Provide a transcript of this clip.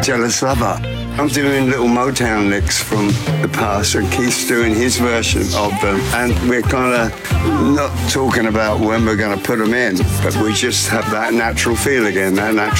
Jealous Lover. I'm doing little Motown licks from the past, and Keith's doing his version of them. And we're kind of not talking about when we're going to put them in, but we just have that natural feel again, that natural